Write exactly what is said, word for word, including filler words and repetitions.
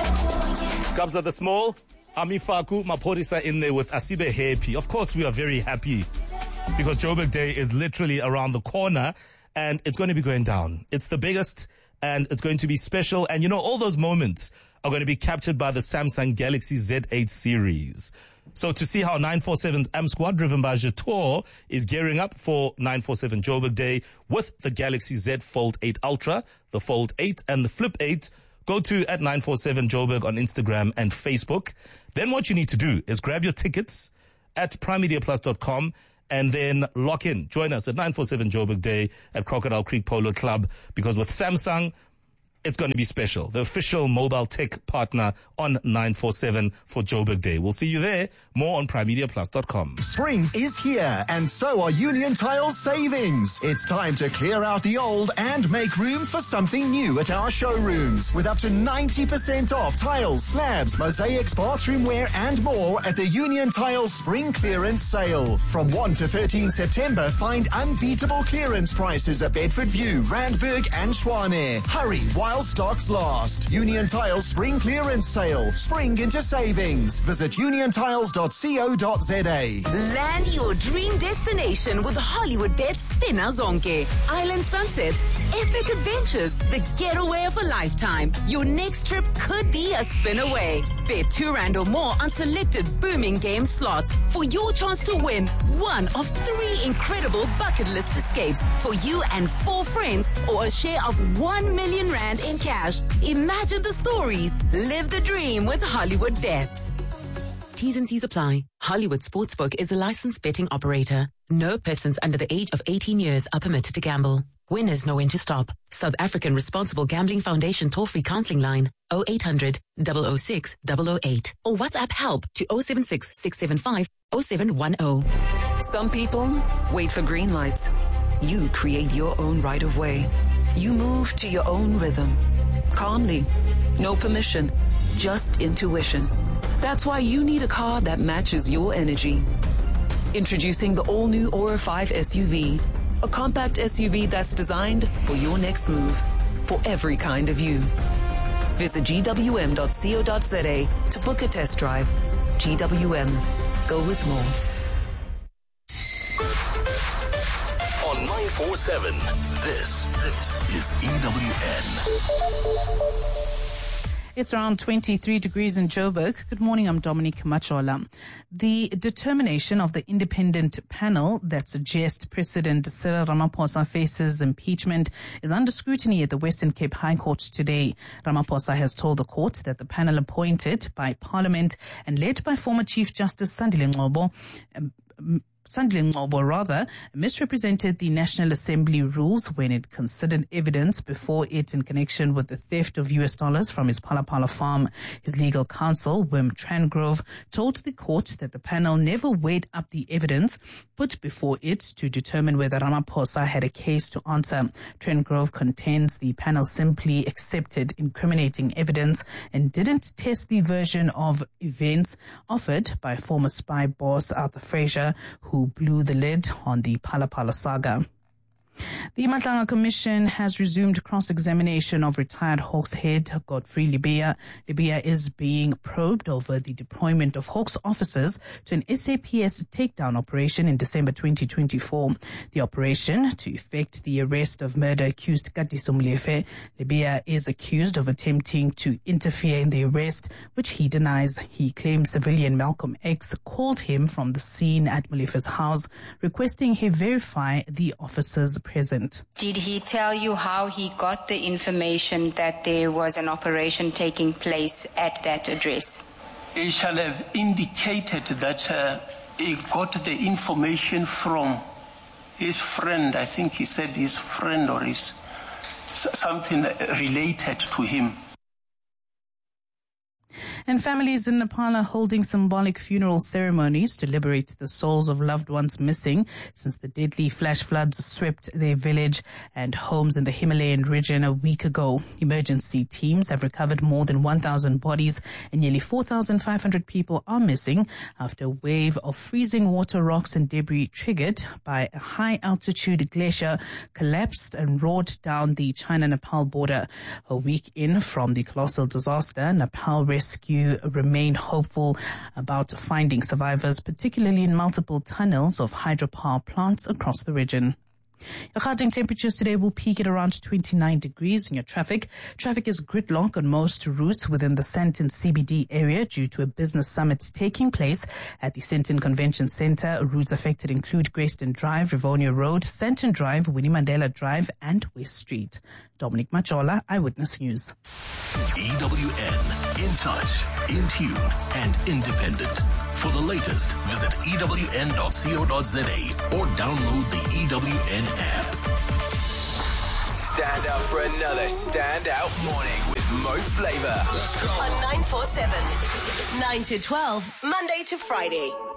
Kabza the Small, Amifaku, Maporisa in there with Asibe Happy. Of course, we are very happy because Joburg Day is literally around the corner and it's going to be going down. It's the biggest and it's going to be special. And you know, all those moments are going to be captured by the Samsung Galaxy Z eight series. So to see how nine forty-seven's A M Squad, driven by Jator, is gearing up for nine forty-seven Joburg Day with the Galaxy Z Fold eight Ultra, the Fold eight and the Flip eight, go to at nine forty-seven Joburg on Instagram and Facebook. Then what you need to do is grab your tickets at prime media plus dot com and then lock in. Join us at nine forty-seven Joburg Day at Crocodile Creek Polo Club, because with Samsung, it's going to be special. The official mobile tech partner on nine forty-seven for Joburg Day. We'll see you there. More on prime media plus dot com. Spring is here, and so are Union Tile's savings. It's time to clear out the old and make room for something new at our showrooms. With up to ninety percent off tiles, slabs, mosaics, bathroomware, and more at the Union Tile Spring Clearance Sale. From first to thirteenth September, find unbeatable clearance prices at Bedford View, Randburg, and Schwane. Hurry while stocks last. Union Tiles Spring Clearance Sale. Spring into savings. Visit union tiles dot co dot za. Land your dream destination with Hollywood Bets Spinner Zonke. Island sunsets, epic adventures, the getaway of a lifetime. Your next trip could be a spin away. Bet two rand or more on selected booming game slots for your chance to win one of three incredible bucket list escapes for you and four friends, or a share of one million rand in cash. Imagine the stories. Live the dream with Hollywood Bets. T's and C's apply. Hollywood Sportsbook is a licensed betting operator. No persons under the age of eighteen years are permitted to gamble. Winners know when to stop. South African Responsible Gambling Foundation toll-free counseling line oh eight hundred, double oh six, double oh eight or WhatsApp help to oh seven six, six seven five, oh seven one oh. Some people wait for green lights. You create your own right of way. You move to your own rhythm. Calmly. No permission. Just intuition. That's why you need a car that matches your energy. Introducing the all-new Aura five S U V. A compact S U V that's designed for your next move. For every kind of you. Visit g w m dot co dot za to book a test drive. G W M. Go with more. On nine forty-seven, this, this is E W N. It's around twenty-three degrees in Joburg. Good morning, I'm Dominique Machola. The determination of the independent panel that suggests President Cyril Ramaphosa faces impeachment is under scrutiny at the Western Cape High Court today. Ramaphosa has told the court that the panel appointed by Parliament and led by former Chief Justice Sandile Ngcobo um, Sandile Ngcobo, rather, misrepresented the National Assembly rules when it considered evidence before it in connection with the theft of U S dollars from his Phala Phala farm. His legal counsel, Wim Trangrove, told the court that the panel never weighed up the evidence put before it to determine whether Ramaphosa had a case to answer. Trangrove contends the panel simply accepted incriminating evidence and didn't test the version of events offered by former spy boss Arthur Fraser, who blew the lid on the Phala Phala saga. The Matlanga Commission has resumed cross-examination of retired Hawks head Godfrey Lebeya. Lebeya is being probed over the deployment of Hawks officers to an S A P S takedown operation in December twenty twenty-four. The operation to effect the arrest of murder-accused Katiso Molefe. Lebeya is accused of attempting to interfere in the arrest, which he denies. He claims civilian Malcolm X called him from the scene at Molefe's house, requesting he verify the officers present. Did he tell you how he got the information that there was an operation taking place at that address? He shall have indicated that uh, he got the information from his friend. I think he said his friend or his something related to him. And families in Nepal are holding symbolic funeral ceremonies to liberate the souls of loved ones missing since the deadly flash floods swept their village and homes in the Himalayan region a week ago. Emergency teams have recovered more than one thousand bodies and nearly four thousand five hundred people are missing after a wave of freezing water, rocks and debris triggered by a high-altitude glacier collapsed and roared down the China-Nepal border. A week in from the colossal disaster, Nepal Rescue remain hopeful about finding survivors, particularly in multiple tunnels of hydropower plants across the region. Your Gauteng temperatures today will peak at around twenty-nine degrees. In your traffic, traffic is gridlock on most routes within the Sandton C B D area due to a business summit taking place at the Sandton Convention Centre. Routes affected include Grayston Drive, Rivonia Road, Sandton Drive, Winnie Mandela Drive and West Street. Dominic Machola, Eyewitness News. E W N, in touch, in tune and independent. For the latest, visit E W N dot co dot za or download the E W N app. Stand up for another standout morning with Mo Flava. On nine four seven, nine to twelve, Monday to Friday.